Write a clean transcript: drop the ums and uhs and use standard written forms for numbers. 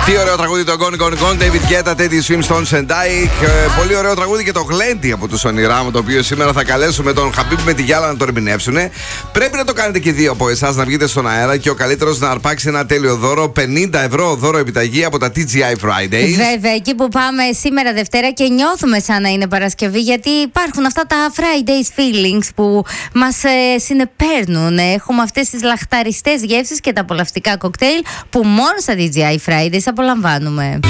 Τι ωραίο τραγούδι το Gone Gone Gone, David Guetta, Teddy Swimstone and Dyke. Πολύ ωραίο τραγούδι και το Γλέντι από τους Ονειρά μου, το οποίο σήμερα θα καλέσουμε τον Χαμπίμπ με τη Γιάλα να το ερμηνεύσουν. Πρέπει να το κάνετε και δύο από εσάς, να βγείτε στον αέρα και ο καλύτερος να αρπάξει ένα τέλειο δώρο, 50 ευρώ δώρο επιταγή από τα TGI Fridays. Βέβαια, εκεί που πάμε σήμερα Δευτέρα και νιώθουμε σαν να είναι Παρασκευή, γιατί υπάρχουν αυτά τα Fridays feelings που μας συνεπέρνουν. Έχουμε αυτές τις λαχταριστές γεύσεις και τα απολαυστικά κοκτέιλ που μόνο στα TGI Fridays απολαμβάνουμε.